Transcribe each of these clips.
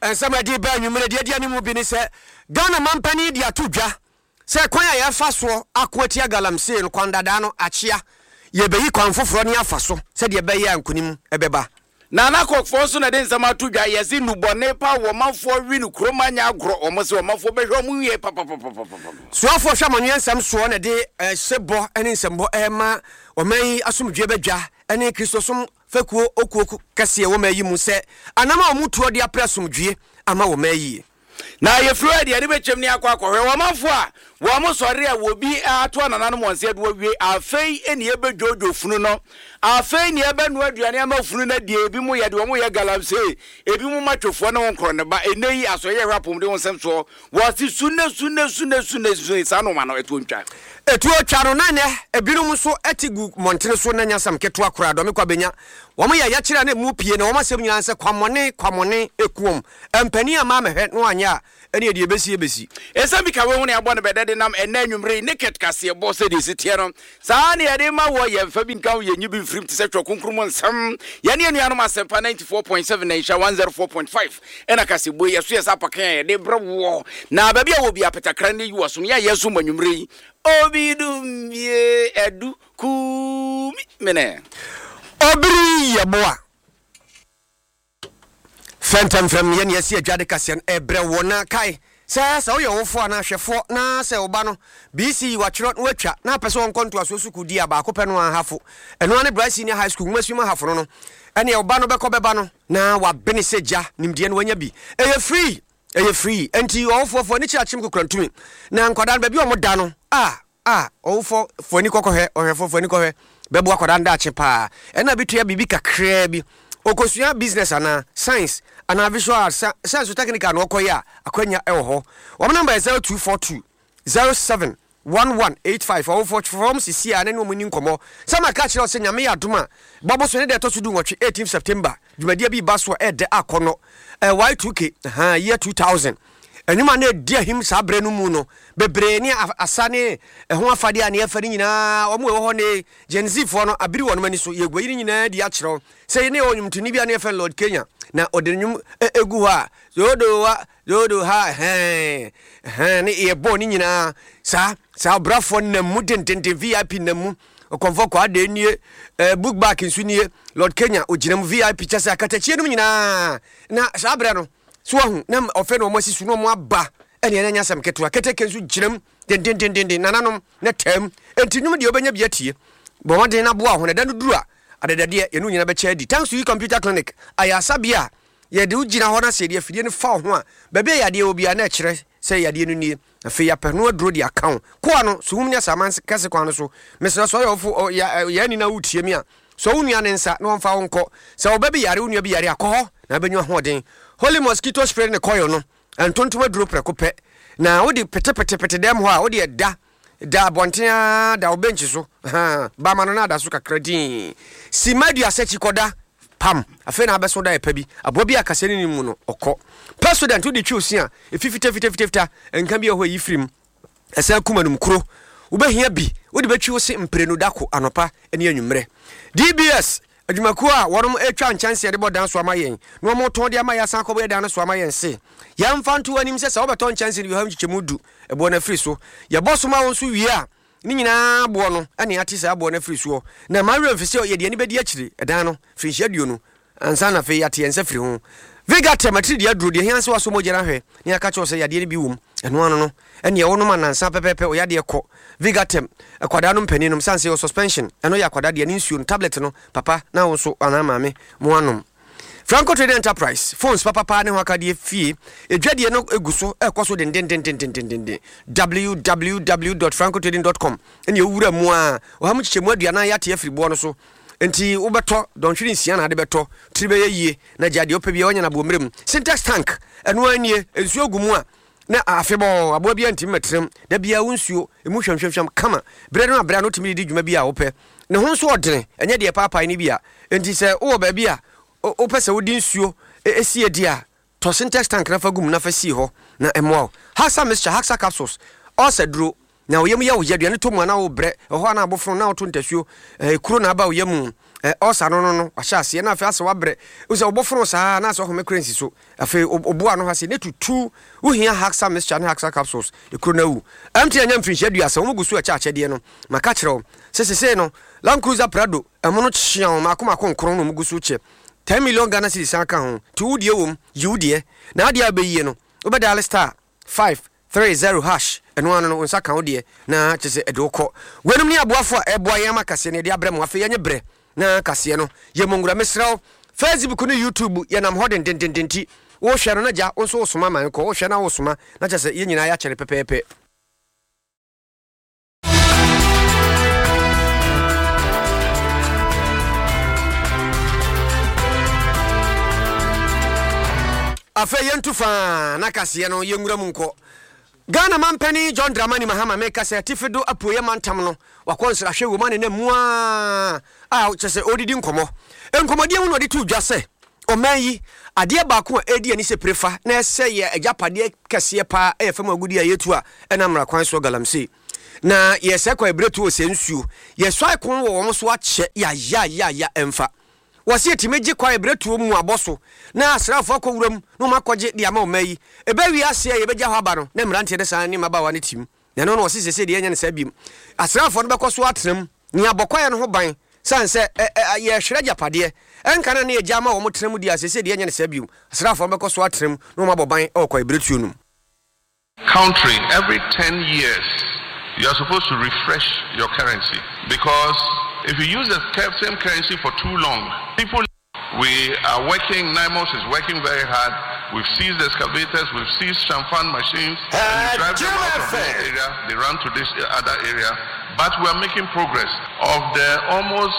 Somebody by you, Media Mubini said, Ghana Mampani dia tuja. Say, Koya ya faso, Aquatia galam say, Kwandadano, Achia. Ye be konfo fronia faso. Said ye be yan kunim ebeba. Nana kok foso na den sama tuja yesi nubone pa womanfo winu kroma nya agro omo se womanfo be hwo ye papa. So afo hwa manwen sam so na de sebo ene nsembo ema oman asumdwe bedwa ene kristosom fekuo okuo kase wo mayi mu se anama omutuo de aprasumdwe ama wo mayi na ye fluid ye be chem ni akwa hwe womanfo a wo mo sori a wo bi ato anana mo nse de wo wie afei ene ye bedwodo funu no afei ne ye be no aduane ama funu na die ebi mu ye de wo mo ye galamse ebi mu matwofo na won kro ne ba eneyi aso ye rapom de won sem so wo si sune sa no ma no eto ntwa etuo twaro na ne ebirum so etigu montene so na nyasam keto akora do me kwa benya wo mo ya kire na mu pie na wo masem nyina se kwamone ekuom empani ama mehwe no anya ene de besi esa bi ka wo ne abo ne bedede nam ena nwumre naked kase bo se de sitie no saa ne yade ma wo ye mfa bi nka wo ye nyibi mfrim te se twokonkrum nsam ye ne anuanom asempa 94.7 na isha 104.5 ena kase bo ye so ye sa pakan ye de brewo na ba bia wo bia petakra ne yiwo so ya yeso manwumre obidum ye edu ku mene obiri yaboa Phantom from yen yesi adwade kasen ebre wona kai sa wo ye wofo na hwefo na se oba no BC watwro no watwa na pese won konto asosu kudi aba ko pe no ahafo eno ane Bryce Senior High School masuma hafo no ene oba no beko beba no na wa bene seja nimde no wanya bi eye free enti wofo ni chiachim kokrantumi na nkoda ba bi o moda no wofo fo ni kokohwe ohwefo fo ni kokohwe bebo akoda nda achepa ena bitua bibi kakra bi okosua business ana science ana visual arts science technical no koya akwanya ewo ho number is 0242 071185 from CC ane no muni nkomo sama ka kire o se nyame yadoma bobo so ne de to so du nwotwe 18 September jumadia bi baso ede akono Y2K year 2000 enuma na dia him sabre no mu no bebre ni asane ho afade ane afade nyina omo ewo ho ne Gen Z fo no abiri wono mani so yegwayiri nyina di akire se ne onyum tuni bia ne fe Lord Kenya na odenyum egu ha zodo ha ne ebo ni nyina sa brafo na mu dentente VIP na mu okonfo kwa de nie book back nsu nie Lord Kenya oginam VIP chasa akatachie no nyina na sabre no so hu na ofe no mo sisu no mo aba ene na nyasam keto akateke nsu ginam den nananom na tam entinwum de obenya biatie bo wode na boa ho na da no duru a adadade enu nyina be cha di thanks to you computer clinic ayasabia ye de ugina ho na se de afidie no fa ho a ba be yade obi a na kire se yade no nie afi ya pɛ no aduro di account ko ano so humnya saman kase kwano so mesra so ya ni na wutie mi a so unua ne nsa na wonfa wonko se obabi yare unua bi yare akɔ na benyu hoden holy mosquito spray ne koyo no antontom aduro preko pɛ na wodi pete dem ho a wodi da bontia da obenchi so ba mano na da so kakradin simadu asechi koda pam afi na abeso da epa bi abobi akaseni ni mu no okɔ president wodi twusi a efifita enka bi ho yifrim esa kumanum kuro ubehia bi wodi betwi wosi mprenu dako anopa ene anwumre DBS adwumaku a wonom etwa nchanse de bodan so amayen no mo ton de amaya san ko bodan so amayen se ya mfantu anim se sa obeton nchanse bi ha mchichemudu ebo na firi so ya boso ma won so wie a ni nyina bo no ane ate sa bo na firi so na mario mfise ye de ni bedi akire edan no firi hyaduo no ansa na fe yate ensa firi ho vigate matri de aduro de hianse waso mo gera hwe ni aka cho se yade ni bi wom eno ano no ene wo no ma nansa pepepe o yade ekɔ vigate akwada no mpani no sanse o suspension eno ya akwada de ni nsuo no tablet no papa na wo so ana maame mo anom Franco Trading Enterprise phones papa ne ho akade fie edwade no eguso ekoso den www.francotrading.com ene ewura mu a o ha mu chichemu aduana yate afiribo no so enti ubeto don hwiri nsia na de beto tribe yie na jade opa bia onya na bo mrem syntax tank eno anie ensuo gumu a na afebo abo bia ntim metrem da bia wonsuo emu hwehwehwem kama bre no abra no timi di dwuma bia opɛ ne ho nso odene enye de papa ni bia enti se wo ba bia opɛ wodi nsuo esie dia to syntax tank na fa gum na fa si ho na emo hasa mixture hasa capsules osaduro na oyem ya oyaduane to mu na wo bre ho na abofro na to ntasuo kuro na ba oyem osa no ahya ase na afa ase wabre wo se oboforo saa na ase home currency so afa oboa no ha se ne tutu wo hia haxa mixture na haxa capsules ekuro na wu amti anya mfinhia duasa wo gusu acha akyede no maka kyerɛ se no Land Cruiser Prado ɛmo no kyia wo makoma konkron no mugusu kye 10 million Ghana cedis aka ho ti wo die wom yiwudie na ade abeyi no wo beda star 530 hash eno ano no nsa ka wo die na kyese ede wokɔ wenum ne aboafo a ɛboa yɛn makase ne de abrɛ mo afa yɛnye brɛ na kase no yɛmongura mesraw Facebook no YouTube yɛnam ho dendendenti wo hwɛ no na gya wo so wo soma man kɔ wo hwɛ na wo soma na kyese yɛn nyina ya kyere pepepe afa yentu fa na kase no yɛngura mu nkɔ Ghana Mampani John Dramani Mahama meka se atifido apoye mantam no wakonsra hwe wo mane na mua kyese odidi nkomo enkomodi mu no de tu dwa se oman yi ade baako a edi ani se prefa na ese ye agapade kese pa efam agudi a yetu a na mra kwan so galamse na ye se kwa ebretu o se nsuo ye so akon wo wo so ache ya emfa wasi etimeji kwa ebretu mu aboso na asrafo akowuram no makoje de ama omayi ebewi ase ye beja ho aba no na mrante de san ni mabawa ne tim na no wasi sese de enya ne sabim asrafo no bekoso atram ni abokwa no ho ban sanse ye hwere japade enka na ye jama wo motram di asese de enya ne sabim asrafo no bekoso atram no maboban okwa ebretu no. Country every 10 years you are supposed to refresh your currency, because if you use the same currency for too long, we are working, NIMOS is working very hard. We've seized excavators, we've seized Shamfan machines, and we drive them out of this area, they run to this other area. But we are making progress. Of the almost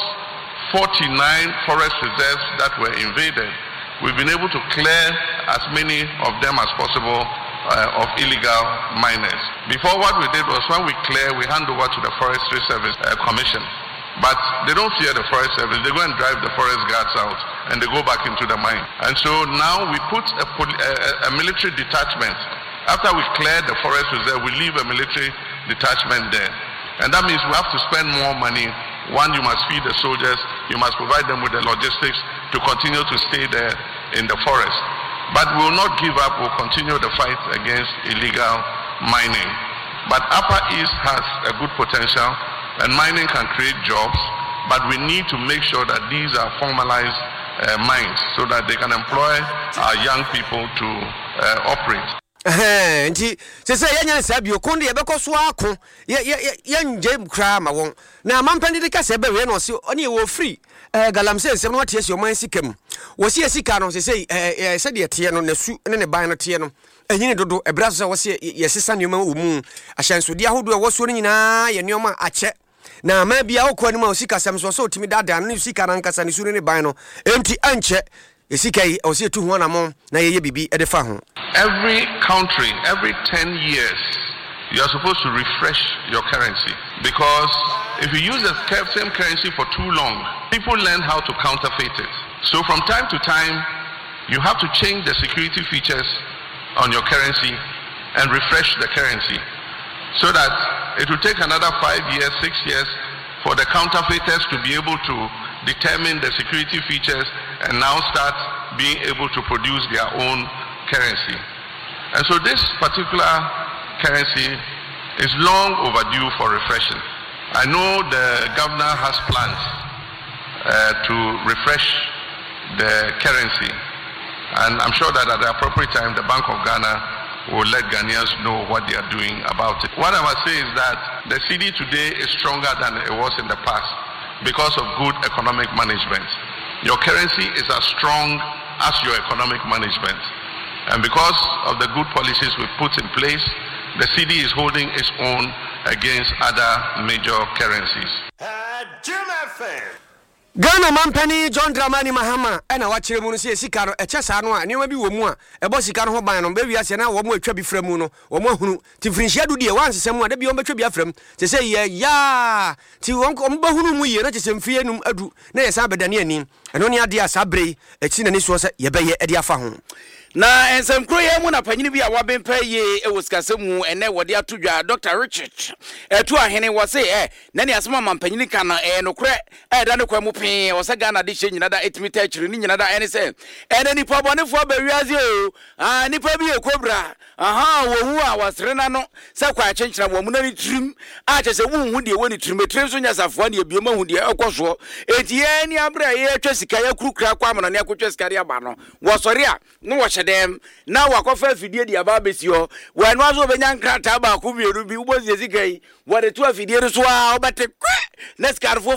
49 forest reserves that were invaded, we've been able to clear as many of them as possible of illegal miners. Before, what we did was when we clear, we hand over to the Forestry Service Commission. But they don't fear the Forest Service. They go and drive the forest guards out and they go back into the mine. And so now we put a military detachment. After we clear the forest reserve, we leave a military detachment there. And that means we have to spend more money. One, you must feed the soldiers. You must provide them with the logistics to continue to stay there in the forest. But we will not give up. We'll continue the fight against illegal mining. But Upper East has a good potential, and mining can create jobs. But we need to make sure that these are formalized mines so that they can employ our young people to operate. Nti sese yenya sabio konde yebekɔ so ako yenje kra ma won na mampani de kase be we no se oni wo free galamse nsem no tie si oman sikam wo se sika no sese se de tie no na su ne ban no tie no enyine dodo ebra so wo se yesesa nyoma wo mu ahyansode ahodo wo so nyina ye nyoma ache na ma bia wo kwani ma sika sam so so timi dada no sika na nkasa ne su ne ban no enti anche esikai o se tu ho na mo na ye bibi e de fa ho. Every country, every 10 years, you are supposed to refresh your currency, because if you use the same currency for too long, people learn how to counterfeit it. So from time to time, you have to change the security features on your currency and refresh the currency, so that it will take another 5 years, 6 years for the counterfeiters to be able to determine the security features and now start being able to produce their own currency. And so this particular currency is long overdue for refreshing. I know the governor has plans to refresh the currency, and I'm sure that at the appropriate time the Bank of Ghana will let Ghanaians know what they are doing about it. What I must say is that the cedi today is stronger than it was in the past because of good economic management. Your currency is as strong as your economic management. And because of the good policies we put in place, the cedi is holding its own against other major currencies. Ghana Mampani John Dramani Mahama ena wachire mu no se sika no eche sa no a ne bi wo mu a ebo sika no ho ban no be wi ase na wo mu atwa bi fra mu no wo mu ahunu ti frinhia du de wansese mu a de bi wo betwa bi afram se se ye ya ti wo ba hunu mu ye na se mfie num adu na ye sa bedane ani eno ne ade asa brei echi na ni so se ye be ye ade afa ho. na ensem kro ye mu na panyini bi a wabempa ye e wosikase mu ene wode atodwa Dr. Richard etu ahene wo se na ne asema mampanyini ka na nokre da ne kwa mu pen wo se Ghana de hye nyina da etimita akiri ni nyina da ene se ene nipa bonefo bawiaze o nipa bi ekobra wo hu a wasre na no se kwa akyenkyena wo mu na ni trim a che se wo hu de woni trim so nya safo na ebio ma hu de ekoso enti ye ni abra ye atwa sika ya kurukura kwa amana ne akotwa sika ya ba no wo sori a no wo dem na wakofa fidie dia ba besio wanu azo benya nkrata ba ko bieru bi ubozi zikai wade tu afidie so a obete nescarfo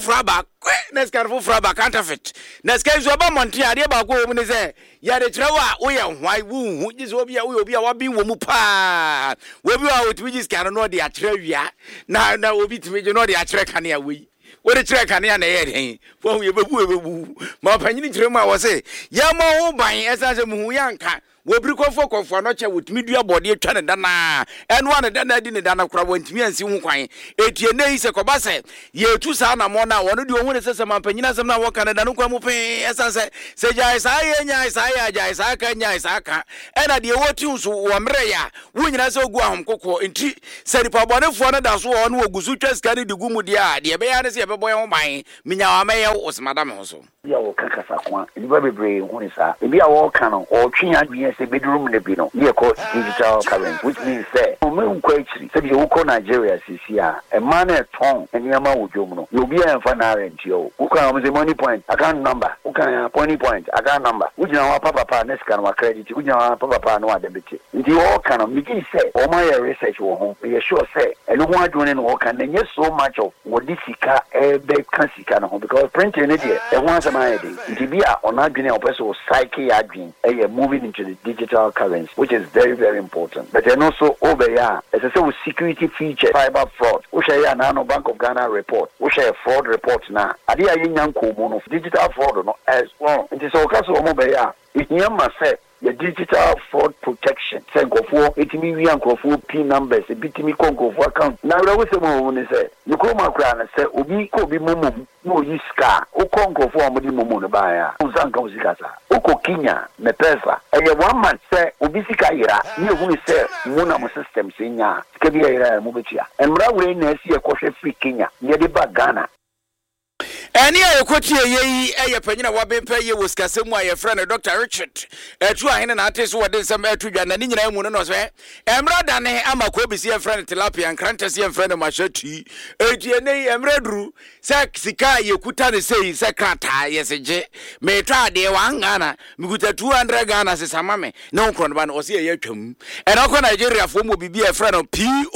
fraba counterfeit nescarfo ba monti ade ba ko mu ne se ya de trewa wo ye hwai wu gizo obi a wabi wo mu pa wobi a otimi giskano no de atrewia na obi timi je no de akyere kane a wei wode kyerɛ kanea na yɛ den fo ye bebu ma panyini kyerɛ mu a wɔ se ya ma ho ban ɛsa sɛ muhu yanka wobiri kɔfo no kyɛ wotumi dua bɔde atwa ne dana ɛno ane dana di ne dana kora wantumi ansi ho kwan etie ne yi sɛ kɔba sɛ yɛtu saa na mɔ na wɔno de ohun ne sɛ mampanyina asɛm na wɔka ne dana kwa mu pe ɛsa sɛ gyae saa yɛ nya saa yɛ gyae saa ka nya saa ka ɛna de wɔtu so wɔ mmerɛ ya wo nyina sɛ ogu ahom kokɔ enti sɛ nipa bɔnefoɔ no da so wɔ no ogusu twa sika de gu mu de a de bɛyɛ ne sɛ yɛbɛbɔ yɛ ho ban menya wa mɛyɛ osmada me ho so ya wo kaka sakwa nipa bebre hu ni sa ebi a wo ka no o twi adwen se bedrum ne bi no ye ko digital currency which means say o me nkwa akiri se bi wo ko Nigeria sisi a e man e ton eniama wo dwom no yo bi a mfa na rent yo wo ka am say money point account number wo ka point account number wo jina wa papa ne sika no credit wo jina wa papa no wa debit ndi wo ka no mi gi say o ma ye research wo ho ye sure say eno ho adwen no wo ka na nye so much of what this sika e be kan sika no because printing ne de e ho Tibia on Adwin or person psyche adwin moving into the digital currency, which is very, very important. But then also over here, as I say, with security feature, cyber fraud, which I know Bank of Ghana report, which I fraud report now. Adia young komono digital fraud no as well. It is all case of over here. It nyama say the digital fraud protection. Say go for 80 million go for PIN numbers, a bitimi go for account. Now there was a moment say you come across and say obi ko bi mumu no yiska o kongo for amodi mumu no ba ya. Uzanka uzikasa. Oko Kenya me pesa. E 1 month say obi sika yira. Ni ehunu say muna mo system say nya. Sika bi yira mo betia. Emra we na asi e kohwe free Kenya. Ye de ba Ghana. Eni ayekotie yeyi eyepanyina wabempa ye wosikasemu aye friend Dr. Richard etu ahene na ateso wode nsem atudwa na ni nyina mu no so emra dane amako bisi ye friend tilapia nkrantase ye friend mashati etie nei emra duru se sika yekuta ne sei se krata yeseje metwa de wangana mikuta 200 Ghana se samame na nkron ba no se ye atwam enako Nigeria fo mo bibi ye friend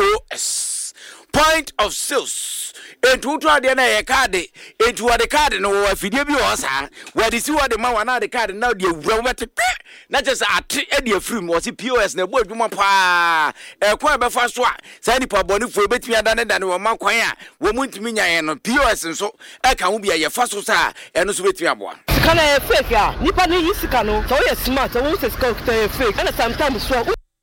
POS point of sales entutu ade na ye card entu ade card no afidie bi o sa wadi si wadi ma wana ade card na de awura wete na just ate e de afrim wo si POS na bo adwuma pa kwa be fa so a sa ni pa boni fu betimi adane dane wo man kwan a wo muntimi nya ye no POS nso e ka ho bia ye fa so sa eno so betimi aboa sika na fake a nipa ni yisika no so ye smart so wo se sika o fake and sometimes so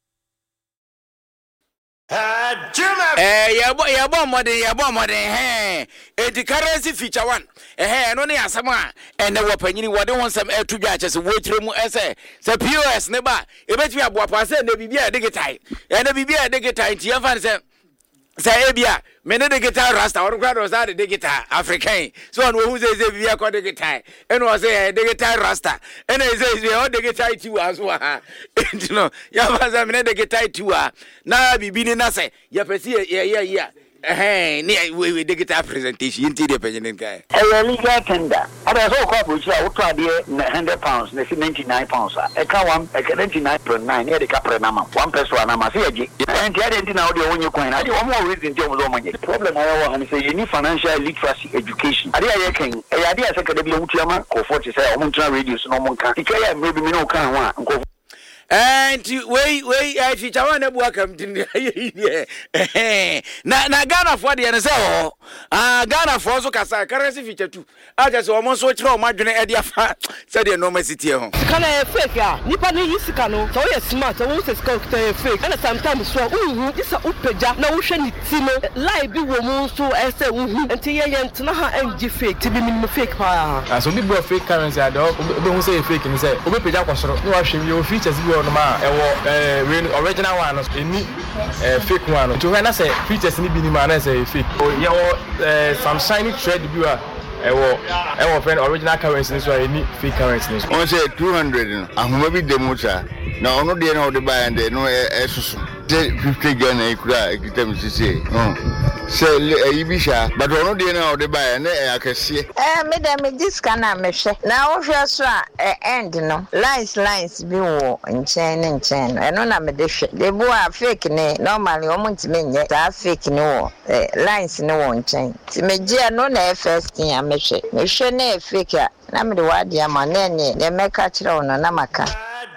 yabo modern the currency feature one no ne asama ene wopanyini wode wonsam atudwa achese wokyere mu ese se POS ne ba ebetimi aboa pa se na bibia digital digital ntia fa se ebia me ne digital rasta or kwado sa digital african so on who say bibia ko digital eno say digital rasta eno say o digital tiwa aso ha you know ya ba sa me ne digital tiwa na bibi ni na say ya pesi ya we digital presentation into the pension guy. A legal tender. And I saw a couple which I would try £100, they see £99. A car one, a 99.9, near the Capranama, 1 person, and I'm a CG. And the other thing, the one you coin. I do one more reason to money. The problem I want to say, you need financial literacy education. I think, I idea second, the Utiama, or 40 say, I want to reduce no one can. Maybe me no can one. And wait, if you want to welcome to na Ghana for the NSO, Ghana for so currency feature too. I just almost watch from my journey at the said the normal city home. Can I fake ya? Nipa ni yisikano. So you smart. So you say fake. And sometimes so this a upeja. Na ushe ni timo. Lie be woman so I say until ye na ha NG fake. To be minimum fake pa. So people fake currency are dog. Who say fake and say obi peja kwasoro. No ahwe your features be on ma. Original one any fake one. To when I say features ni bi ni ma na say fake. Some shiny thread bi wa. I friend original currency so any fake currency. On say 200 ahoma bi democha na ono de na ode buy and no esusu 50 Ghana ikura ekitem sisi say ibisha but ono de na ode buy na akese me dem diska na me hwe na wo hwe so a end no lines bi wo nchen eno na me de hwe de bo a fake ne normally o ntime nye ta fake ne wo lines ne wo nchen ti me je no na first thing a me hwe na fake na me de wadi ama na nye de meka kire ono na maka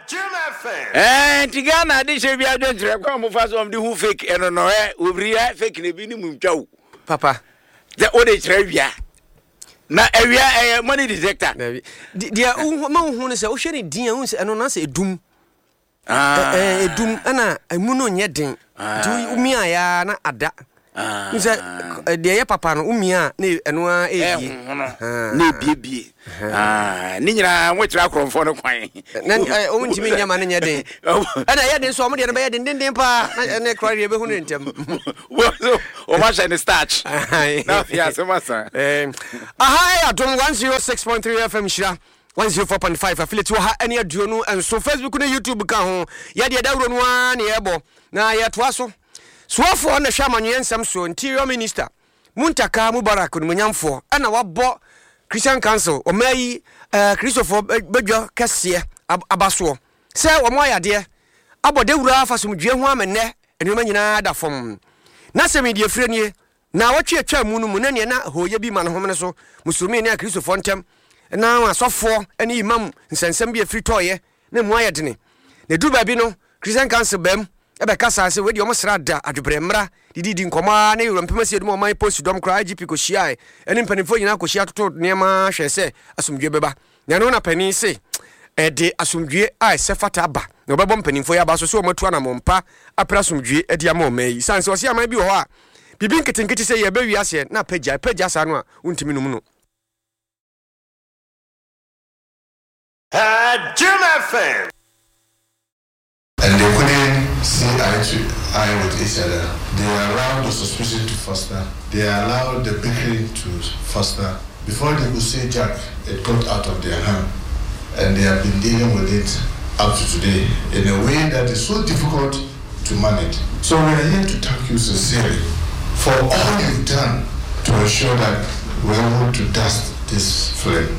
Tigana di shebi adwentre kwa mo fa so who fake eno no obri fake ne bi ni mumtwa papa the ode kire wia na ewia money detector dia ma hu ne se wo hwe ne din hu se eno na se edum edum ana emu no nye den du umia ya na ada nse dia ye papa no umia na eno a ebi na biebie ni nyina nwetira akromfo no kwan na o ntimi nyama ne nye den ana ye den so o mo de no be ye den pa na krari be hu ne ntem o ma shine starch na ya so masa aha adom 106.3 FM shira 104.5 affiliate wa ha ene aduo no enso Facebook na YouTube ka ho ye de dawro no a ne yebo na ye toa so Swafo na hwa manwe nsam so interior minister Muntaka Mubarak no nyamfo ana wabɔ Christian Council o mai Christopher Bedwa kase abaso sɛ wo mo ayade abɔde wura fasomdwe ho amene enuma nyina da fom na sɛ me die frɛ nie na wɔtwe atwa mu no mu na ne na hoye bi ma no homne so musulmi ne Christopher ntem na asɔfo ene imam nsensem bi afri toye na mu ayade ne na du ba bi no Christian Council bam ebe kasa se we di omo srada adwobre mra didi nkoma na yoro mpema se dum oman post dom kra IGP ko hia ene mpanifo nyina ko hia toto nema hwe se asomdwe beba na no na pani se de asomdwe a se fata ba na obebo mpanifo ya ba so omo tua na mompa apra asomdwe edi ama o mai sanse o se ama bi ho a bibi nketenkete se ye ba wi ase na pagya sa no a untimi num no Jim FM. And they couldn't see eye to eye with each other. They allowed the suspicion to foster. They allowed the bickering to foster. Before they could say Jack, it got out of their hand. And they have been dealing with it up to today in a way that is so difficult to manage. So we are here to thank you sincerely for all you've done to ensure that we're able to dust this flame.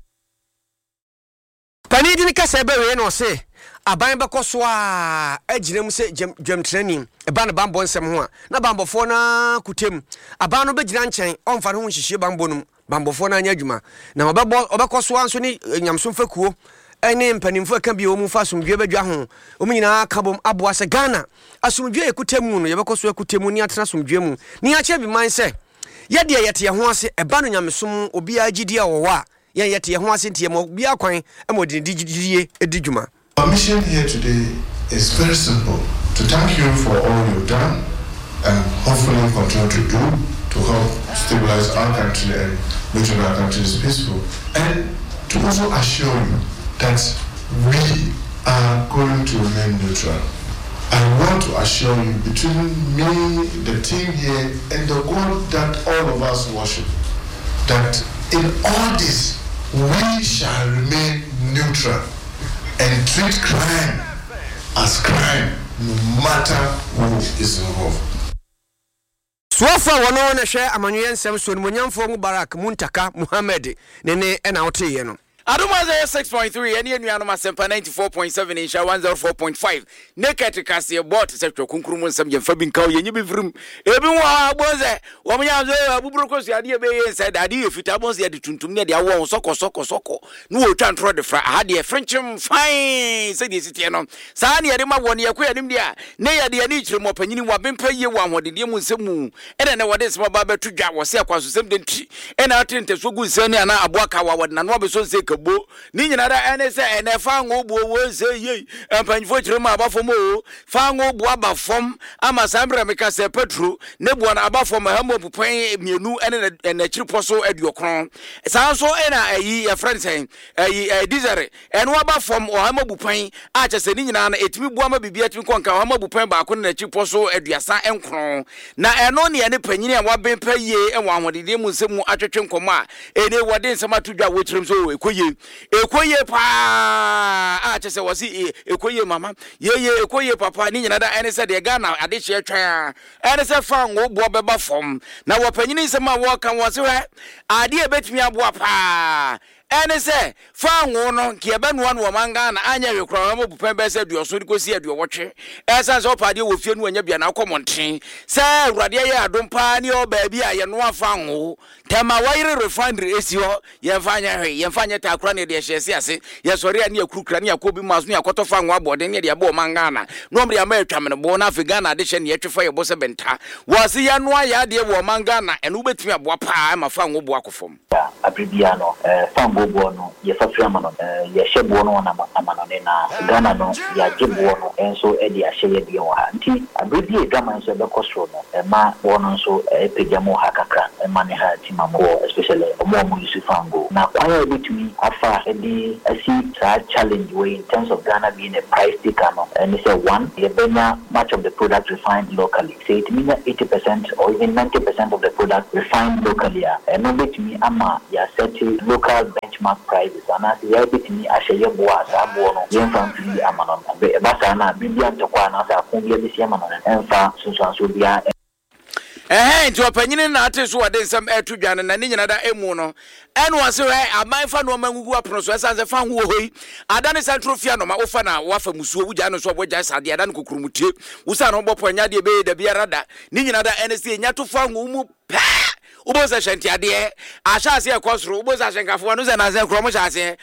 Panidi ni kasa ebe we no se aban beko so a agirem se dwam training eba na bambo nsem ho a na bambofo na kutem aban no begira nchen onfa no ho hihie bambo no bambofo na anya adwuma na obeko so anso ni nyamso fakuo ene mpanimfo aka bi omu fa asomdwe badwa ho omu nyina kabom aboa se Ghana asomdwe ekutemu no yebeko so ekutemu ni atena asomdwe mu ni ache bi man se ye de yete ho ase eba no nyamsom obi agidi a wo wa ye yete ho ase ntie mo bia kwan emodi digidie edidwuma. Our mission here today is very simple: to thank you for all you've done and hopefully continue to do to help stabilize our country and make sure our country is peaceful, and to also assure you that we are going to remain neutral. I want to assure you, between me, the team here, and the God that all of us worship, that in all this we shall remain neutral and treat crime as crime, no matter who is involved. Swafa wano na share amanwe nsem so nyamfo Mubarak Muntaka Muhammad nene ena ote ye no. Adoma 6.3 ene anuanom asempa 94.7 insha 104.5 naked kase bot sector kunkurum nsem yemfa bi nkaw yenyi bi vrum ebi wo abonze wo mnya zo abuburo kosu ade be ye said ade yefita bonze ade tuntum ne de awo soko no wo twa ntro de fra ade frenchim fine said yesitie no saa ne yade ma woni yakwa yanim dia ne yade ya ni kiremo panyini wa bempa ye wo ahodede mu nsemu ene ne wode sema ba betu dwa wo se akwaso sem de nti ene atente so gu nsani ana aboaka wa wode na no be so se nkabo ni nyina da ene se ene fa ngo bu wo se ye empanfo kire ma abafom o fa ngo bu abafom ama sambre meka se petro ne bu na abafom ha mo pupan mienu ene na kire poso aduokron sanso ena ayi ya friend say ayi dizere eno abafom o ha mo bupan a chese ni nyina na etimi bu ama bibia timi konka ha mo bupan ba ko na kire poso aduasa enkron na eno ne ene panyini a waben paye e wa ahwodede mu nsemu atwetwe nkomo a ene wode nsema tudwa wotirim so ekoye pa a chese wasi ekoye mama ye ekoye papa ni nyina da ene se de Ghana ade hye twa ene se fa ngo bo beba fom na wapanyini nsema wo kan wo se ade ebetumi aboa pa ene se fa ngo no ke ebe no no manga na anya hwekura mo bupan be se duoso de kosi aduowotwe esa se opade wo fie no anya bia na akomonten se awurade ye adompa ni o ba bia ye no afa ngo tema wire refinery esi ho ye fanya takura ne de hyese ase ye sori ani akurukura ne akobi maso ne akoto fa ngo abode ne de abo manga na no mre ama atwa me bo na Africa na de hye ne yetwefa ye bo se benta wasi ye no aya de wo manga na eno betumi aboa pa ma fa ngo bo akofom abribia no fambo no ye fafra mano ye shebo no na amano ne na Ghana no ya jebo no enso e de ahye ye de wo ha nti abribia gama nso be kosro no ma wono nso pejamo ha kakra ma ne ha timamo especially omo Yusuf Fango na kwaya between afa the challenge way in terms of Ghana being a price taker no and say one ye benya much of the product refined locally say it means 80% or even 90% of the product refined locally and no between ama ya set local benchmark prices and as ye between ahye boa sa bo no ye fan free ama no ba sa na bibia ntokwa na sa ko bia bi ama no enfa so bia nti opanyine na ate so wade nsam atudwane na ne nyina da emu no eno wase we amanfa no mangugu apono so esanse fa ho hoi adane santrofia no ma ofa na wafa musuo wugya no so obogya sade adane kokurumutie wusa no bopo nya de be da bia rada ne nyina da NC nya to fa ho mu uboza shanti ade ashase ekosro uboza shankafo no ze na ze kromo shase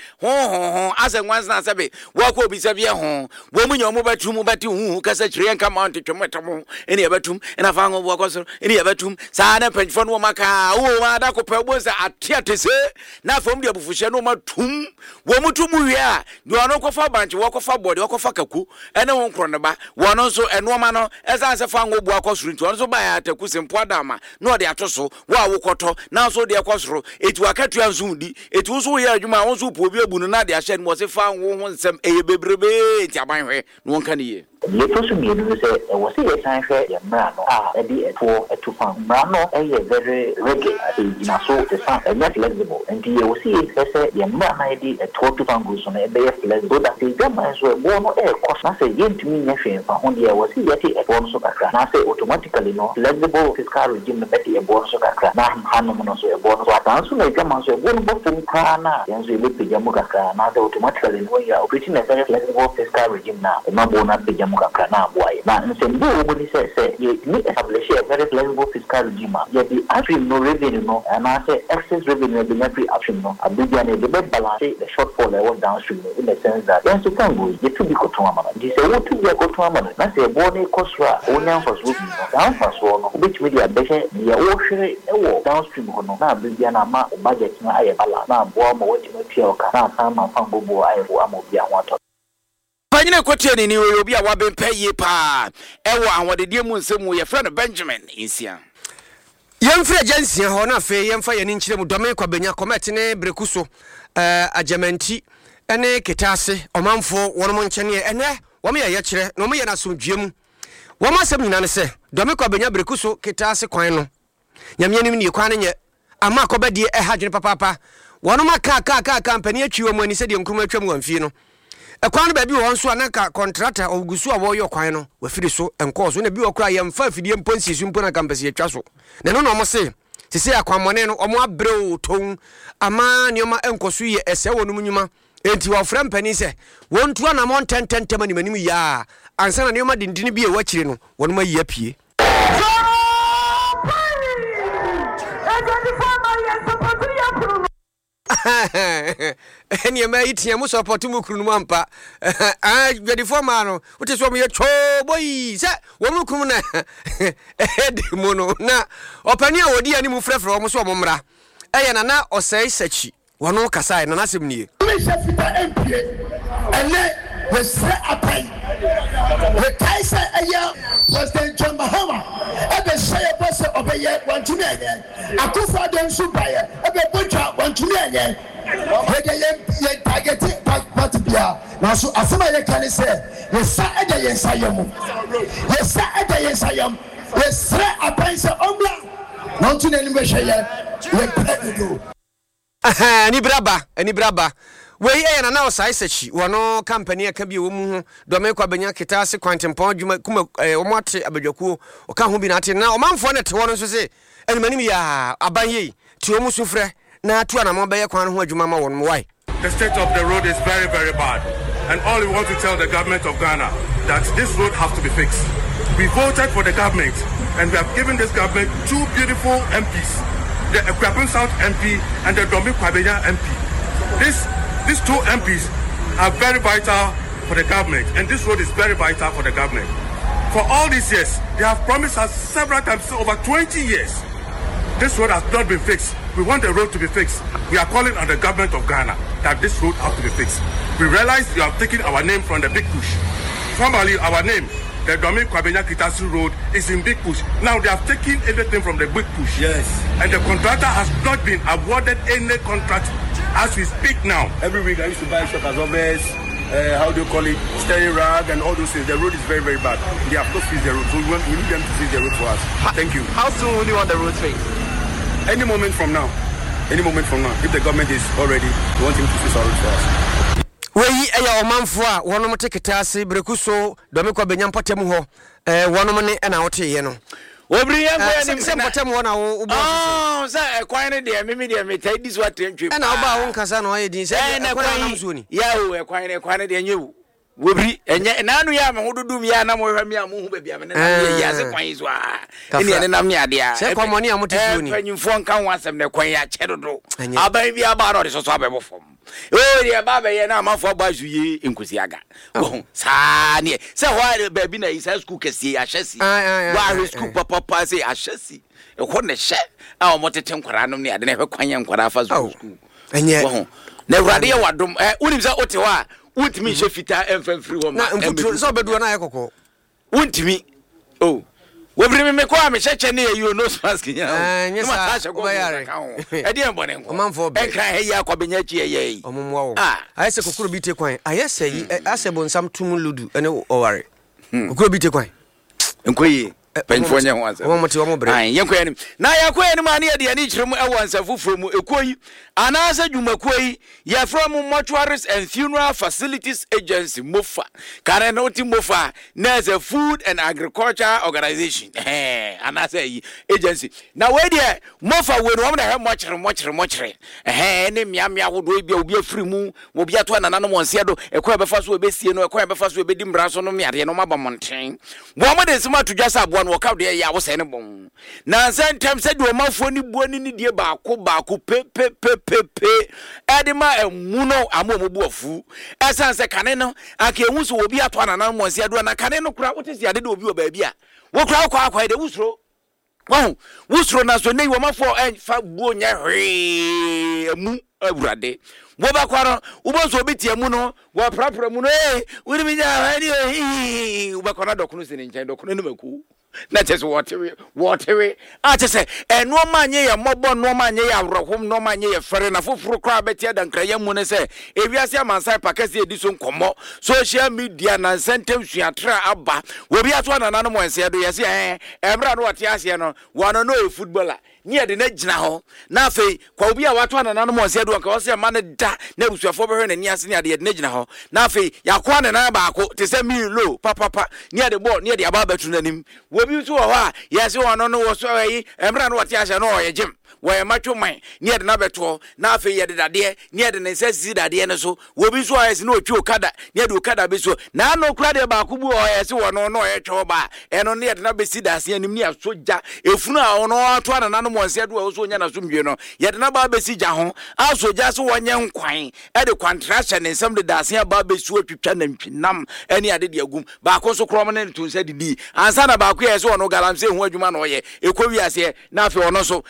ho ase nwanse na sebe wako obi sebe ho wo munye omo batum bati hu kasa kire nka mount twemetamu ene yabatum ena fa ngo wakosro ene yabatum sa na panfo no maka wo ada ko pa uboza atiatese na fom de abufuhye no matum wo mutum wi a de ono kofa banche wakofa body wakofa kaku ene won kro ne ba wono nso eno ma no esanse fa ngo bu akosro nti ono so ba ya ataku sempo adama no de atoso wa wokoto na so de ekosoro etu akatua nsundi etu so ye adwuma won so po obi abu no na de ahye no se fa wo ho nsem eye bebrebe ti abanhwe no won kan ye ye to so me do say e wo se ye san hwe ye mra no e di etu fan mra no e ye very reggae na so the fan e not flexible and ye wo se ye say ye mra na e di etu fan go so na e be flexible that the gama so e bo no e kost na say ye ntimi nya hwe fa ho de ye wo se ye ti e bo no so kakra na say automatically no flexible fiscal regime be ti e bo no so kakra na hanu no so e bo no so atanso na gama so e bo no bo fun kana yenso e be pejamo kakra na say automatically no ya operating a very flexible fiscal regime na e ma bo na pejamo kakra na boy na nsendo wo ni say ye ni establish a very flexible fiscal regime ye the actually no revenue no and I say excess revenue be every option no abia na the balance the shortfall I want downstream in the sense that yes you can go you to be control man this say what to be control man na say body kosra onya for so no down for so no which media be ye wo hwere e wo downstream ho no na abia na ma budget na aye balance na bo ma wati ma pia oka na san ma fan bobo aye bo amobia ho ato panyine kotie ni obi a wabempa ye pa ewo ahwodede mu nsemu ye friend Benjamin Insia yemfre agency ho na fe yemfa ye ni nkyire mu dome kwabenya comment ne brekuso ajamanti ene ketase omanfo wono nkyene ene wo me ye kyere no me ye na somdwem wo ma asem nyina ne se dome kwabenya brekuso ketase kwan no nyamye nim ni kwan nye ama akobadie ehadwene papa wono maka company atwi wo ani se de nkruma atwam wamfie no ekwan ba bi wo nso anaka contractor ogusu a wo yo kwan no wafiri so enko so na bi wo kra yemfa afidie mponsi su mpona campus ye twa so ne no mo se sisi akwamone no omo abreu ton ama nioma enkoso ye ese wo no munwuma enti wo fra mpani se wontu na mo ntententem ani manim ya ansa na nioma dindini bi e wakire no wono ma yi apie eni ma itia mu support mu kunu mu ampa jadi forma no wote so me choboy se wo mu kunu na edi mu no na opani a wodi ani mu frefre wo so mo mra eye na osei sachi wono kasa na nasem nie me shafita MP ene we se apai we kaisa aya was the John Mahama ebe say boss obeye wantumi anye akufa don su baye ebe botwa wantumi anye we dey ye target part bia na so asema ye kan say we sa ede ye sayam ye sa ede ye sayam we se apai se ombla na ntune ni be hye we pedo ani braba wei na na osai sechi wono company aka bi wo mu ho do me kwa benya kitase kwantempon dwuma kuma wo ate abadwakuo o ka ho bi na ate na o manfo ne te wono so se animanim ya abanye ti o mu sufre na atu ana mo be ye kwan ho adwuma ma won mo why. The state of the road is very, very bad, and all we want to tell the government of Ghana that this road has to be fixed. We voted for the government, and we have given this government 2 beautiful MPs, the Ekwapun South MP and the Dominic Kwabenya MP. These 2 MPs are very vital for the government, and this road is very vital for the government. For all these years, they have promised us several times, over 20 years. This road has not been fixed. We want the road to be fixed. We are calling on the government of Ghana that this road has to be fixed. We realize you have taken our name from the Big Push. Formerly, our name, the Dominic Kwabenya Kitasi Road, is in Big Push. Now they have taken everything from the Big Push. Yes. And the contractor has not been awarded any contract as we speak now. Every week I used to buy shoppers always. How do you call it? Steering rag and all those things. The road is very, very bad. They have not fixed the road, so we need them to fix the road for us. Thank you. How soon will you want the road fixed? Any moment from now. Any moment from now. If the government is already, we want him to fix our road for us. Wei eya omanfo a wonom teketase brekuso domekwa benyampatem ho wonom ne na wote ye no obri yanko ya ni sempatem ho na wo say ekwan ne de me de metai dis what twentwe na wo ba wo nkasa na oye din say ekwan na namzoni ya wo ekwan ne de nyewu wobri enye nanu ya me hodudum ya na mo hwa me amu hu ba bia me na ya se kwan izo a ene na me ade a se kwamoni amotefuni panyimfo nka ho asem ne kwan ya chedodo aban bia ba no de so abebofom ya baba ye na amafo bazu ye enkusiaga sa ne se ho ba bi na isa school kesi ahasi wa school papa say ahasi e ho ne hye a omotete nkwara no ne ade na hwe kwanya nkwara fa school enye na urade ye wadom unim za ote wa untimi hye fita emfamfiri ho na mfutu so bedu na yekoko untimi wobri me kwa me cheche ne you no mask nya nya sa ko bayare e de mbone nko omanfo be enka he ya kwabenya chi ye omumwa wo ayese kokoro bi te kwan ayese yi asebo nsam tum ludu ene oware kokoro bi te kwan enkoyi penfo nya ho asa omote omobre yenkoyi ni na yakoyi ni ma ne de ani kyeremu ewansa fufuro mu ekoyi anasa dwumakoyi ya from mortuaries and funeral facilities agency mofa kare no ti mofa na as a food and agriculture organization anasa yi agency na we de mofa we no na mokyere ne miamia hodo bia obi afiri mu obi ato anana no monse do ekoyi befa so obesie no ekoyi befa so obedi mbra so no miade no maba monten bo mo de sima tudwa sa abo no ka de ya wo se ne bon na sentem se de o mafo ni buani ni die baako pe edima emu no amomobu afu esanse kane no aka ehu so obi ato anana monse do na kane no kura wotesi ade de obi o baabi a wo kura akwa de wusro wusro na so nei wo mafo fa buo nya hwe emu awurade wo ba kwaro wo bo so obi tie mu no wo prapra mu no wuri mi nya hani wo ba kwara dokunu se ne nchen dokunu no maku na chese watewe chese no manye ya mobo no manye ya awrohom no manye ya fere na foforo kra betia dankra mu ne se ewiase amansai pakase ediso nkomo social media na sentem suatra aba obi ato anana no monse do yese emra no wate ase no wano no footballer ni ade na gina ho na afei kwa obi a wato anana no monse do ka wose ma ne da na busuafo behwe na ni ase ni ade na gina ho na afei yakwa ne na baako te se mi low papa ni ade ball ni ade aba batu nanim obi so ho a yesi wono no wo so yi emra no wate ase no oye gym wo ye matwo man ni ade na beto na afei ye de dade ni ade ne sesi dade ne so obi so ayesi no otwi okada ni ade okada be so na no kura de baako bu o yesi wono no oye twa ba eno ni ade na be si dase anim ni asoja efunu a ono ato anana no monse do wo so nya na so mwie no ye de na ba be si ja ho asoja so wonye nkwan e de contraction ne nsam de dase ba be su atwitwa na mpinam eni ade de agum baako so krom ne to nsa didi ansa na baako ye so ono galamse hu adwuma no ye ekowi ase na afi ono so ye de na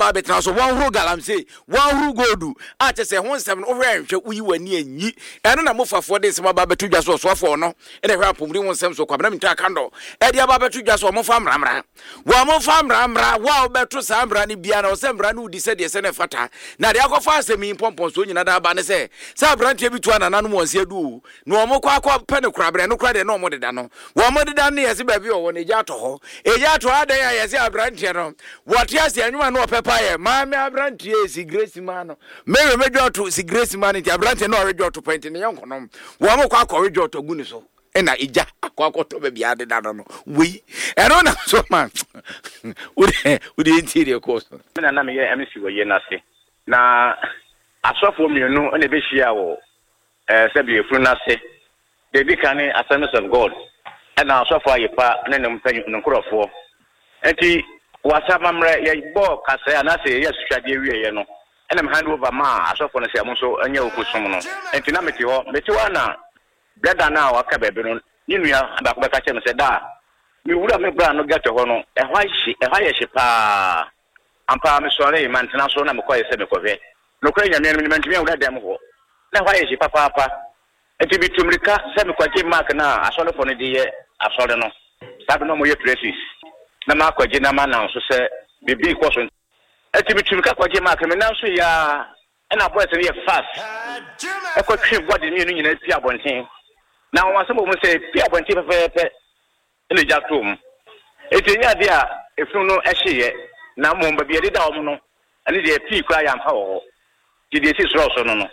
ba betra so one huru galamsey one huru goldu a che se ho nsem no hwe nhwe uyi wani anyi eno na mofafo de sema ba betu dwa so afo no ene hwe apomri ho nsem so kwabena mita kando e dia ba betu dwa so mo fa mramra wa mo fa mramra wa betu sa mra ni bia na o se mra no udi se de se ne fata na de akofo asemi pompon so nyina da ba ne se sa brantie bi tu anananu mo nse du no mo kwa pene krabre no kra de no mo de da no wo mo de da ne yesi ba bi o ne ja to ho e ja to adan ya yesi abrantie no wote ase anwuma no pepa ye ma me abrantie si grace man no me medwo to si grace man ti abrantie no redwo to point ne yonkonom wo mo kwa redwo to gu ni so ena ija akwa to be bia de da no we eno na so man udi interior course na me ye MC wo ye na se na asofo mienu na be hia wo sebi efuru na se de bi kan Assemblies of God na asofo ayepa na ne mpanyu nkrofo enti wasa mamre ye bo kase na se ye sutwade wie ye no ena me hand over ma asofo no se am so anya okusom no enti na meti ho na brother na waka bebe no ni nua ba ko beka che me se da mi wura me bra no gato ho no e hwa ye hye pa ampa me sore mantena so na me ko ye se me ko ve no ko nya me mantimi wura dem ho na hwa ye hye papa enti bitumrika se me ko je mark na asole fo no di ye asole no sabe no mo ye traces na ma ko je na ma na so se bibi ko so enti bitumrika ko je mark me na so ya na boy se ye fast e ko twi body ni nyina pi abonten na won asem mo se pi abonten pepepe ele ja tom enti nya dia efunu no ehye na mo mba bi da wo no ani de pi kwa ya mfa wo ti de si so no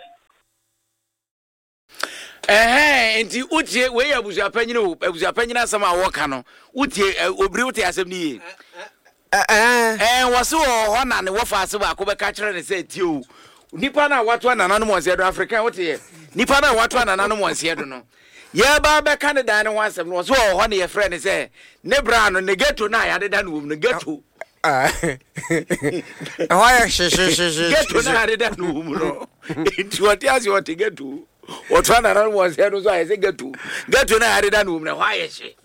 enti utie we ya buzu apanyina asem a wo ka no utie obiri utie asem ni wase ho na ne wo fa ase ba ko be ka kire ne se tie o nipa na watu anananu mo nse do African wote nipa na watu anananu mo nse do no ye ba be Canada ne ho asem no so ho ne ye frɛ ne se ne bra no ne geto na ya deda no ne geto Why she geto na deda no no it what as you to geto watu anananu mo nse do so I say geto na ya deda no why she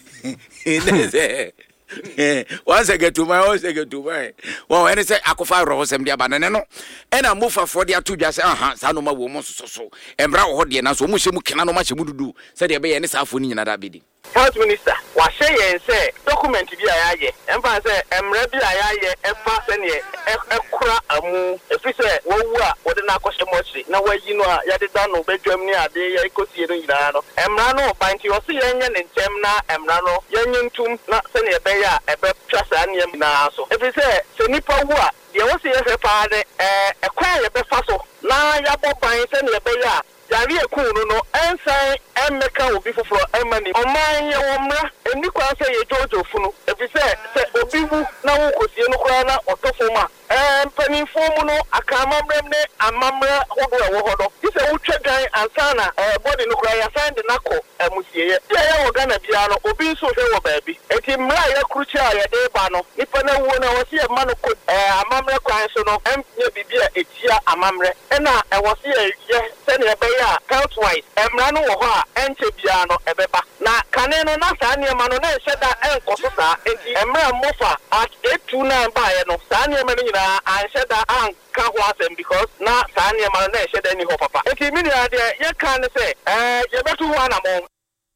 once I get to my well any say akofa ro sem dia banane no ena mofa for dia to dwa say sa no ma wo mo so embra ho de na so mo hyemu kena no ma hyemu dudu say de be ye ne sa afo ni nyina da bedi Health Minister wa say yen say document bi ayaye emfa say emra bi ayaye efa se ne ekura amu efi say wo wu a wo de na akoshe mochi na wayi no a ya de da no bedwam ni ade ya ikosie no nyina no emra no banti wo say yenye ne ntem na emra no yenye ntum na se ne be ya ebe twasa ne na so efi say se nipa wu a de wo say ye fa de ekwa ye be fa so na ya bo ban se ne be ya yari ekunu no ensan emeka obi foforo emani oman ye womra eni kwa se ye jojo funu ebi se obi wu na wo kosie no kura na otofo ma mpani fomu no akamamrem ne amamra hodo e wo hodo se wo twadan ansana body no kura ya send na ko emusie ye ya wo gana bia no obi so hwe wo baabi eti mra ya kruchi a ye de ba no nipa na wo na wo se e ma no ko amamra kwan so no emye bibia etia amamre na e wo se ye se ne be ya count wise emra no wo ho a enche bia no ebeba na kane no na sa ne ma no na eheda enkoso sa enti emra mofa at 829 ba ye no sa ne ma no nyina anheda anka ho asem because na sa ne ma no na eheda ni ho papa enti mi na de ye kan se ye betu ho na mo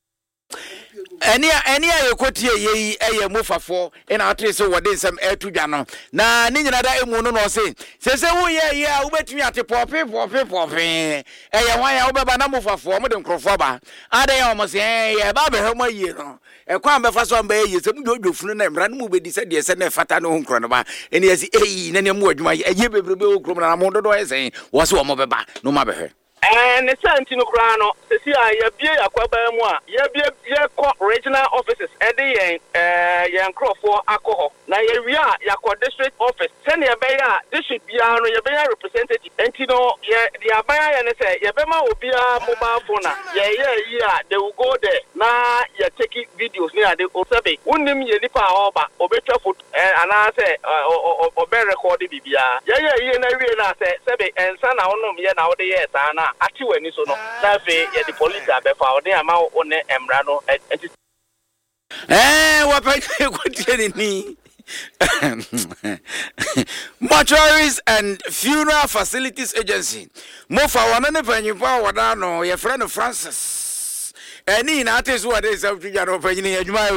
eni ayekotie yeyi eye mufafo ena atrese wode nsem etudwa no na ni nyina da emu no no se wo ye a wo betumi ate pope eye wan ya wo beba na mufafo mo de nkrofo ba ade ya mo se ye ba be hemo yi no ekwan be fa so mba ye se mu dwodwofunu na mra no mu bedi se de se na fata no nkro no ba eni yesi na ne mu adwuma ye bebrebe wo krom na mo dodo ye se wo se wo mo beba no ma be he ne santi no kra no sesi a ye bie akwaba mu a ye bie ko regional offices ede yen crofo akoho na ye wi a yakọ district office sene ye be ya district bia no ye be ya representative enti no ye the abaya ye ne say ye be ma obi a mobile phone a ye a they will go there na ye take videos ni ade o sebe unnim ye nipa oba obetwa photo ana say obe record bibia ye na wi na say sebe ensa na onom ye na ode ye ta na ati wani so no na fe ye the police abefa ode ama one emra no wa pa ko tieni ni Mortuaries and Funeral Facilities Agency. Mofa wanane panyipa wadano your friend Francis. Any artist who is up to your opinion,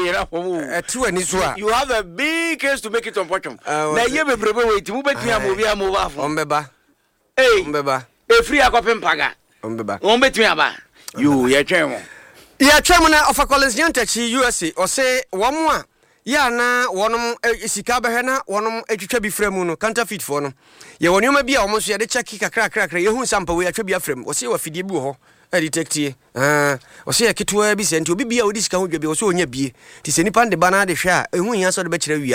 you have a big case to make it on Pochum. Now you be prepared to move it to move Ombeba. Hey, Ombeba. A free aquapim paga. Ombeba. Ombetmiaba. You, your chairman. Yeah, chairman of a college Yantachi, USA, or say one more. Ya na wonom isika behena wonom etwetwa bi fremu no counterfeit for no ye wonoma bia omo so ye de check kakra ye hu sampa we atwa bi afrem o se wa fidie bi ho e detectie o se ye ketwa bi se nti obi bia odi sika ho dwa bi o se onya bie ti se nipa de bana de hwe a ehu nya so de be kire wia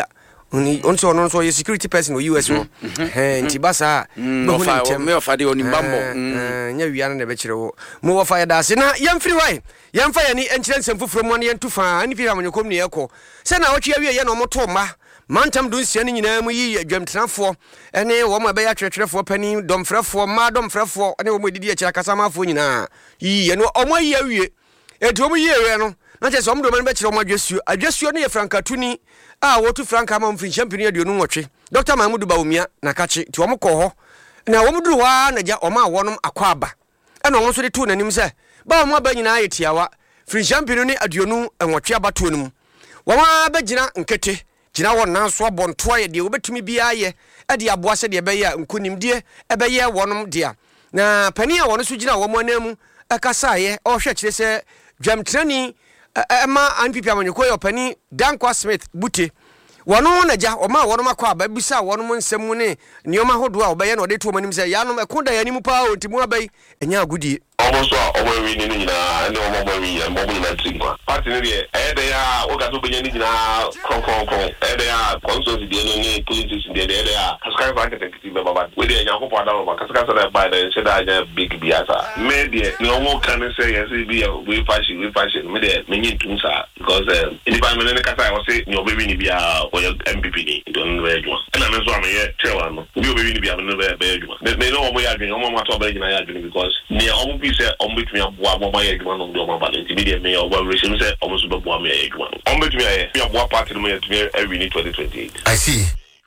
on so ye security person o US no nti basa me ofa de onibambo nya wia na be kire wo mo wo fa ya da se na yemfiri wai yemfa ya ni enkyere nsem fufuro mo ne yentu fa ani fi amonyokom ne yeko se na wotwe awie ye na omoto ma mantam do nsia ne nyina mu yi adwamtenafo ene wo mo be ya twetwerefo pani domfrefo ma domfrefo ene wo mo didi akira kasamafo nyina yi ye no omo yi awie etu omo yi ewe no na che so omo do ma be kire omo adwasuo ne ye frankatuni a wotu franka ma mfin champion aduonu nwotwe Dr. Mahmoud Bawumia na kachi ti omo ko ho na wo mo duru wa na ja omo awonom akwaba ene omo so de tu nanim se ba mo ba nyina ayetiawa free champion ni aduonu enwotwe abato num wama ba gina nkete gina won nanso abonto aye de obetumi bia ye e de aboa se de be ya nkunimdie e be ye wonom dia na pani a won so gina wo mo anam akasa ye o hwe kire se dwamtrani ma anpipi amanyoko ye pani Dankwa Smith Bute wono na ja o ma wonom akwa ba bisa wonom nsem ne nioma hodo a obaye na ode to manim se yanom ekonda yanim pa o ntimu abai enya agudie almost all we need in and mobile na party ne e ya o ga so benya ni na kon e ya consul di ne politics de ya kaskai ba ka tekiti be baba we de nya ko pa da ba kaskai so da ba da se da nya big biasa me de ni o mo kan say yes be we fashion me de me nyi tun sa because in the me ne kasai o say ni o be ni bia o MPP ni don we adwuma na me so am ye chewa no bi o be ni bia me no be adwuma me no mo ya adwuma o mo to be gina ya adwuma because ni o mo say ombetumi aboa mo maye adwuma no do mo ba nti media me o ba resim say o mo so be boa me adwuma ombetumi aye me aboa party no me yetumi every 2028 I see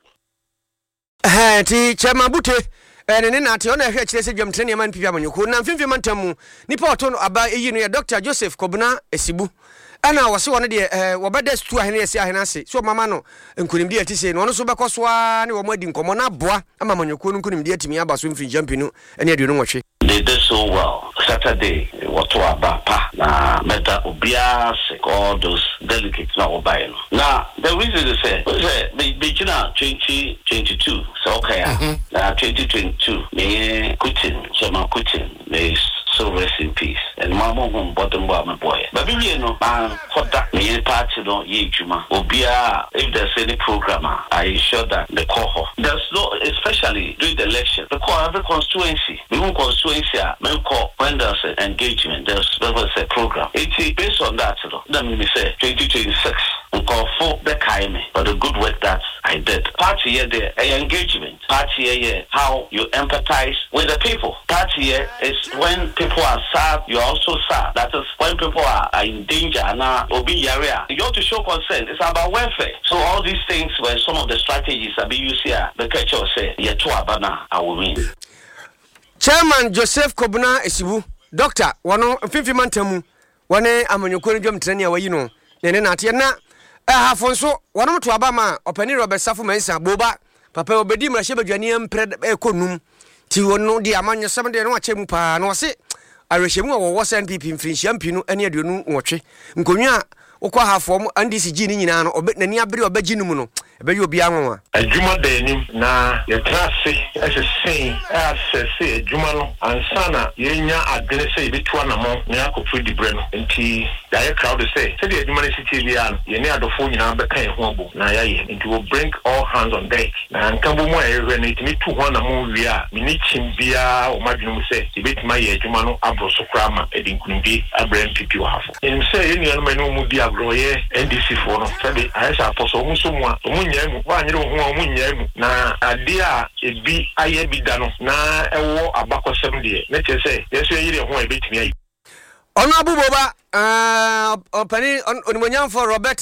ti chama Bute ne na te ona hwe kire se dwamtene man pipia manyoko na mfimfi mantamu nipa oto no aba eyi no ya Dr. Joseph Kobuna Esibu ana wose won de wobeda stu ahene ese ahene ase so mama no nkunimdi atise no no so bekoso a ne wo madi nkomo na boa ama manyoko no nkunimdi atimi aba so mfi champion ene aduonu nwotwe. They did so well. Saturday, what to abapa na meta obia all those delegates na obaino. Now the reason is say Beijing 2022 so okay. Na 2022 me Putin so ma Putin me so rest in peace. And mama home bottom boy my boy. But we no man for that me party no ye juma. Obia if there's any program I ensure that the cohort there's no especially during the election because every constituency when there's an engagement, there's a program. It's based on that, let me say 2026. For the Kaime for the good work that I did. Party here there, engagement. Party here, how you empathize with the people. Party here is when people are sad, you also sad. That is when people are in danger and obi area. You have to show concern. It's about welfare. So all these things were some of the strategies that we use here. The culture say, Abana, I will win. Chairman Joseph Kobuna Esibu, Doctor, wano mfimfi mantamu, wane amanyoko ne dwamtrani awayi no, ne na ate na hafonso wano mto abama opani Robert Safu Mensa boba papa obedi mrahye badwani mpre ekonum ti wono di amanyo 7 de no achemu pa no se arehemu wo SNPP mfinhia mpinu ane aduonu nwotwe nkonwa ukwa hafom NDCG ni nyina no nani abere obagi num no ebeyi obi anwa adwuma danim na yetrase esese asese adwuma no ansana yenya adene se yebetu anamo na akofo dibre no nti ya crowd say se the adwuma ne siti bia no ye ne adofo nyina beka ye ho abo na ya ye nti we bring all hands on deck na nkambo mo ehwe ne timi tu ho anamo wi a mini chimbia o madwum se yebetima ye adwuma no abroso krama edinkunbi abrem pipi wa hafo em se ye ne no mu di agroye NDC for no sabe ayesa aposo mu so mu a nyamu wanyere ho mu nyamu na ade a ebi aye bi da no na ewo abakosem de na chese yeso yire ho ebetimi ayi ono abuboba opani onimonyam for Robert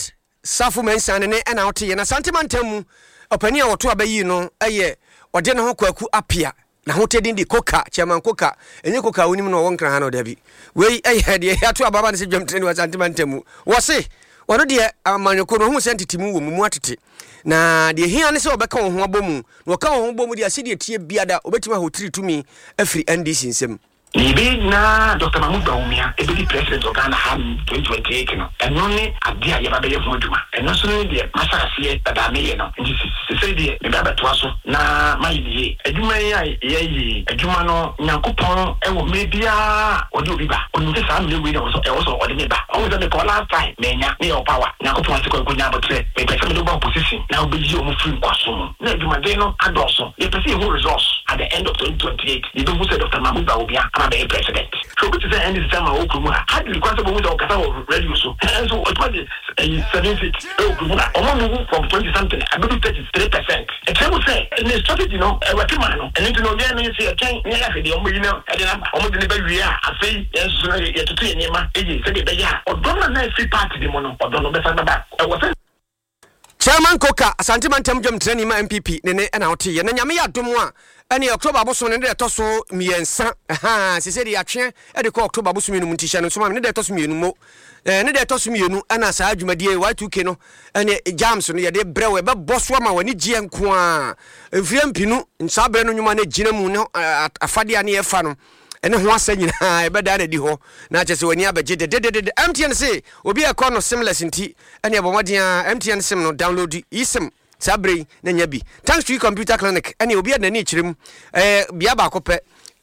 Safo Mensan ne ɛna wote ye na Santimantam mu opani a woto abayi no ɛyɛ ɔde ne ho kwaku apia na hotedin di Koka chairman Koka enye Koka wonim no wonkra ha no da bi wei ɛyɛ de ato ababa ne se dwamtre ne wa Santimantam mu wo se wono de amanyoko no hu sentitimu wo mu atete na de hia ne se obeka wo ho abomu na oka wo ho abomu de ase de tie biada obetima hotiri tumi afiri NDC nsem Ibe na Dr. Mahmoud Bawumia, the president of Ghana Ham 2028, and only at the Ayababe of Moduma, and also the Masasi that I may know. And this is the Baba Twaso, na my ye, a Jumaya, a Jumano, Nakupon, and maybe or do Biba, on the family window also or the neighbor. Always on the call last time, Mania, Neo Power, Nakupon to go now, but say, a family position, now be you free Quasum, Nedumadeno, and also, you perceive who resource at the end of 2028. You don't say Dr. Mahmoud Bawumia. A president. So which is the end of the time I had the request of radio so. And so it was a 76 from 20 something, I believe 33%. And I would say, in the strategy, a Watimano, and into no game, you see a change, the almost in the baby, I say, yes, to see Nema, or don't know free party, the mono, or don't know the Chairman Koka, Santimantam Jam Training MPP, Nene and Outi, and Yamia Dumwa. Any October Bosson and the Tosso Miensa, she said, Yachen, at the October Bosson Muntishan, and so on, the Tosmiuno, and the Tosmiunu, and as I do my dear Y2 and Jamson, the Brewer, but Boswama, when it Gian Qua, Vian Pinu, in Sabrano, you manage Ginamuno at a Fadiani Fano. And then one saying, I bet that ho, not just when you have a jet, the MTNC will be a corner similar in tea, and you have a MTN sim no download ism. Sabri Nanyabi. Thanks to your computer clinic, and you'll be at the niche room. Biaba Cope,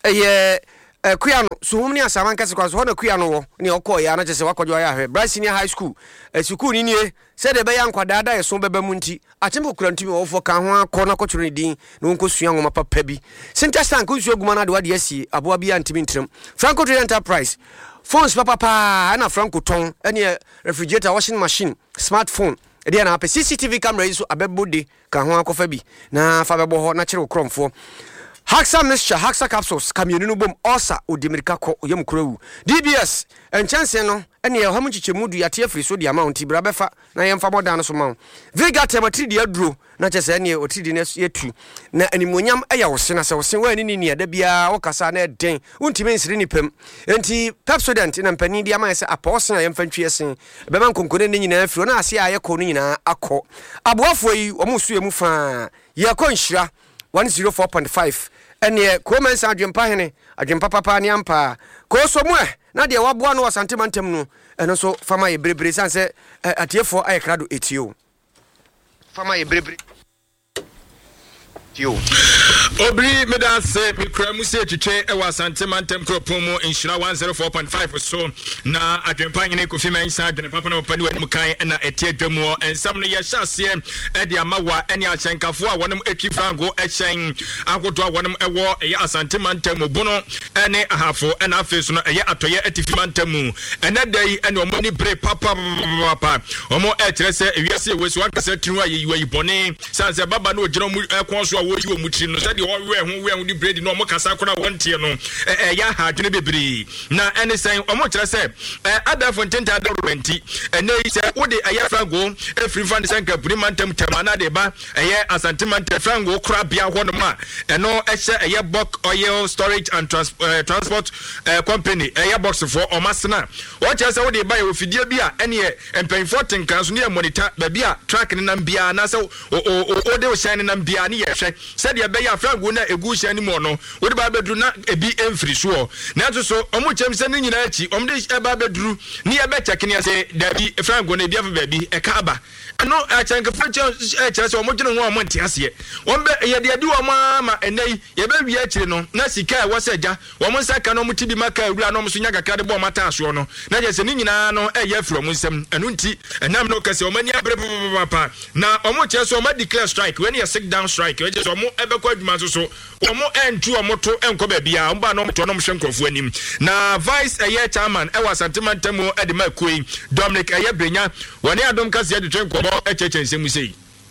Quiano, so many Samankas was one of Quiano, near Koya, not just a Wakoya, Bryce Senior High School. As you could in here, said a bayan quadada, a somber Munti, a temple continue for Kahwa, corner coaching dean, no young Mapa Pebby. Saint Astan Kuzo Gumana Duadiesi, Abuabi and Timintrum, Franco Enterprise. Phones Papa, and a Franco Ton, and a refrigerator washing machine, smartphone. Edi na pe CCTV camera iso abebode ka ho akofebi na fa bebo ho na kire kromfo Haxa mixture Haxa capsules kamienu no bom osa odimirika ko yem kurawu DBS enchanse no ene ye homu chichemudu ya tie free so di amount bra befa na ye mfa modan no so ma Vega tematri di aduro na chese ene otidi na yetu na animonyam eya wo se na se wo se wani ni da bia wo kasa na den untime nsiri ni pem enti Pepsodent na mpani di ama se apose na ye mfa ntwe esen beba nkonkone ne nyina afiro na ase aye ko no nyina akọ aboafo yi omu su emu fa ye ko nhira 104.5 ene Komensa adwempa hene adwempa papa ne ampa ko so mu na de waboa no Santimantam no eno so fama ye brebre sanse atiefo ayekrado etio fama ye brebre Obri medase mikramu se twetwe ewa Santimantam kropomo inshira 104.5 so na adwempa nyene Kofi Mensa adwene papa na papa ni wani mukan na etie dwamu ensam no ye hyase e de amawa ene achenkafo a wonem etwi frango echen akoto a wonem ewo eye Santimantam bono ene ahafo ena afeso no eye atoye atifimantam ene dai ene omoni bre papa omo e kire se ewiase weso akase tinu aye yiwa bone sanse baba no ogiro mu ekon so wo yi omutri no sade wo we hu di bread no mo kasa kona wontie no ya ha adwene bebre na ene sen omo kire se ada fonten ta renti ene se wo de aya frango efri fan sen ka primantam tamana de ba eye Santimantam frango kra bia ho no ma eno ehye eye Bok Oil Storage and Transport Company eye box for omasena wo kire se wo de ba ye ofidie bi a ene empenfo tenkan so ne monitor ba bia track ne nam bia na se o de o shine nam bia ne ye hwe said ya beya frango na egu hye ni mo no wo de ba bedru na ebi emfiri so na so omo chem se ni nyina achi om de e ba bedru ni e be check ne se dabi frango na bia fa ba bi e ka aba no achanka fanche e chere se omo gene ho omo nte ase won be ye de adi wo ma enai ye be wi akire no na sika e wo se ja wo mo saka no mo ti bi maka awura no mo so nya kakra de bo mata aso no na je se ni nyina no e ye afro mo nsem enu nti enam no kase omo ni abre papa na omo chere se omo declare strike when you sit down strike we just omo ebe kwa adwuma so omo entu omo to enko ba bia omba no to no mo hwe nkrofo anim na vice eye chairman e wa Santimantam e de makoi Dominic eye brenya woni adom kase de twen kobo echechensem sei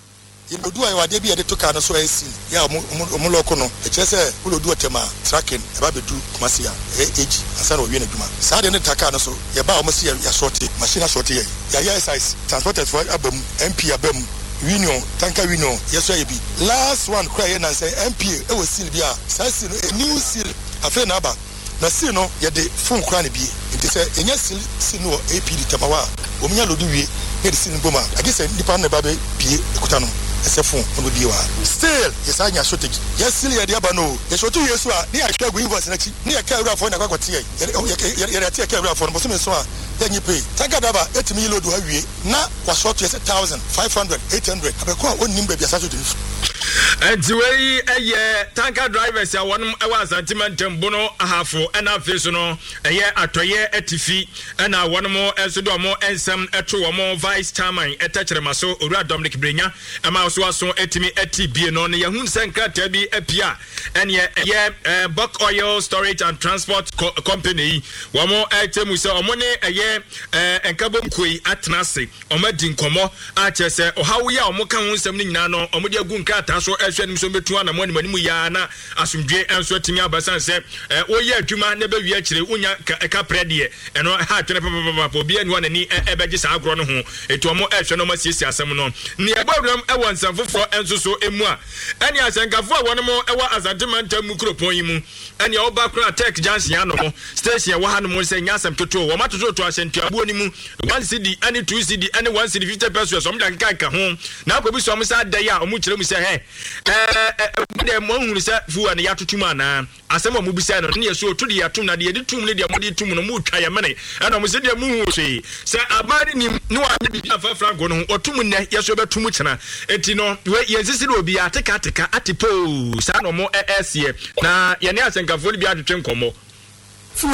Odu ayo ade bi e de to car no so esi ya omo loko no e kire se odu otema tracking e ba bedu Kumasi eji asa no wie na dwuma sa de ne taka no so ye ba omo se ya shorty machine shorty ya size transported for abam MP abam union tanker union yeso ye bi last one cry na say MP e wo seal bi a sa seal a new seal afa na aba na seal no ye de phone cry na bi nti say enya seal no APD tamawa omunya lodu wie e de seal boma agese nipa na ba be bie ekuta no phone on be still yes I shortage yes still ya dia ba no yes otu yesu a ne ahwa go invoice na chi ne ya ka ura phone na kwakwate ya ya ka ura phone bo so me so a ya pay tanka daba etimi load ha wie na kwa short yes 1500 800 abeko a onim ba bia sa so de and we tanker drivers ya wonum e wa sentiment mbuno ahafo na face no eye atoye atifi na wonum enso do mo ensem etwo wo vice chairman etachere so owura Dominic Brenya ama so aso etimi etibie no ne yehun senkrata bi apia ene Buck Oil Storage and Transport Company wo mo etemu se omo ne enkabom koi atnase omo dinkomo a chese ohawo ya omo kan hu nsem ni nyina no omo de agu nkata so ehwenim so betu ana mo animu ya na asomdwe enso etimi abasan se oye adwuma ne be wi akire unya ka prede eno ha twene papa obi anu anani ebeje sa agro no ho etu omo ehwe no masiesie asem no ne ebawuram ewo nsamfofo enso so emu a ene asenkafo a wono mo ewo azantemanta mu kropon yi mu ene oba kra tech junction ano mo station wo hanu mo se nya asem toto wo matoto to asentua bo ni mu 1 cd ane 2 cd ane 1 cd 50 pesos om dan kan ka ho na akobi so mo sa dai a omu kire mu se he de mo hunu se fuwa ne yatotuma na asem mo bisa no ne yeso otu de yatum na de de tum ne de mo de tum no mu twa ye mene ana mo se de mu hu se abari ni no wa bi afafra go no otum ne yeso betum kina enti no we yezisi no obi ateka atipo sa no mo esie na ye ne asenkafo bi adwetwe nkomo